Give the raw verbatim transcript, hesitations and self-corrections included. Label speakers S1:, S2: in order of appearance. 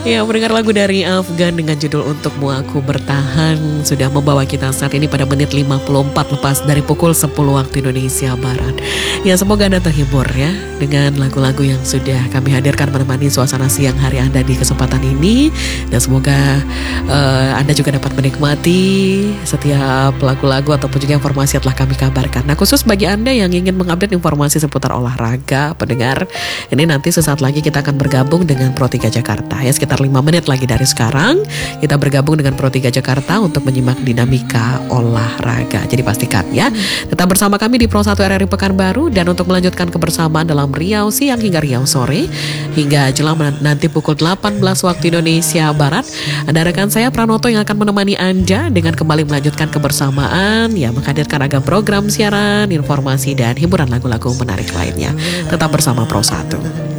S1: Ya, mendengar lagu dari Afgan dengan judul Untukmu Aku Bertahan sudah membawa kita saat ini pada menit lima puluh empat lepas dari pukul sepuluh waktu Indonesia Barat. Ya, semoga Anda terhibur ya dengan lagu-lagu yang sudah kami hadirkan menemani suasana siang hari Anda di kesempatan ini. Dan semoga uh, Anda juga dapat menikmati setiap lagu-lagu ataupun juga informasi yang telah kami kabarkan. Nah, khusus bagi Anda yang ingin mengupdate informasi seputar olahraga, pendengar, ini nanti sesaat lagi kita akan bergabung dengan Pro tiga Jakarta ya, sekitar lima menit lagi dari sekarang kita bergabung dengan Pro tiga Jakarta untuk menyimak dinamika olahraga. Jadi pastikan ya tetap bersama kami di Pro satu R R I Pekanbaru, dan untuk melanjutkan kebersamaan dalam Riau siang hingga Riau sore hingga jelang nanti pukul delapan belas waktu Indonesia Barat, ada rekan saya Pranoto yang akan menemani Anda dengan kembali melanjutkan kebersamaan ya, menghadirkan agam program siaran, informasi dan hiburan lagu-lagu menarik lainnya. Tetap bersama Pro satu.